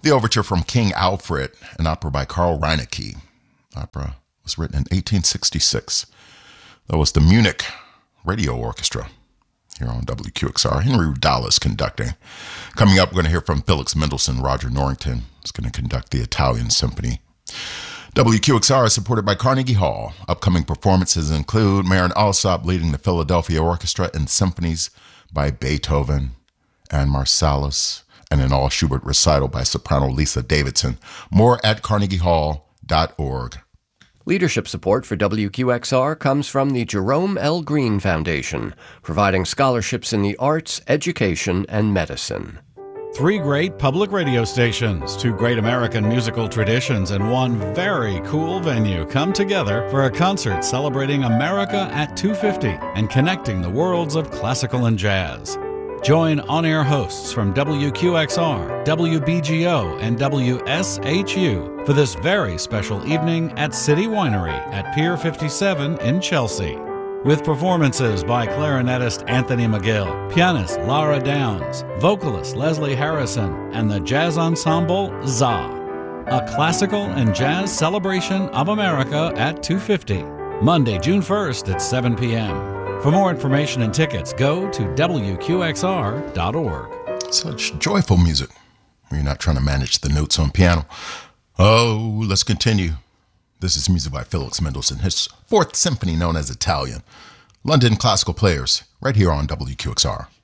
The overture from King Alfred, an opera by Karl Reinecke. Opera was written in 1866. That was the Munich Radio Orchestra here on WQXR. Henry Rudala conducting. Coming up, we're going to hear from Felix Mendelssohn. Roger Norrington is going to conduct the Italian Symphony. WQXR is supported by Carnegie Hall. Upcoming performances include Marin Alsop leading the Philadelphia Orchestra in symphonies by Beethoven and Marsalis, and an all-Schubert recital by soprano Lisa Davidson. More at carnegiehall.org. Leadership support for WQXR comes from the Jerome L. Green Foundation, providing scholarships in the arts, education, and medicine. 3 great public radio stations, 2 great American musical traditions, and 1 very cool venue come together for a concert celebrating America at 250 and connecting the worlds of classical and jazz. Join on-air hosts from WQXR, WBGO, and WSHU for this very special evening at City Winery at Pier 57 in Chelsea. With performances by clarinetist Anthony McGill, pianist Lara Downs, vocalist Leslie Harrison, and the jazz ensemble ZA. A classical and jazz celebration of America at 250, Monday, June 1st at 7 p.m. For more information and tickets, go to WQXR.org. Such joyful music when you're not trying to manage the notes on piano. Oh, let's continue. This is music by Felix Mendelssohn, his 4th symphony known as Italian. London Classical Players, right here on WQXR.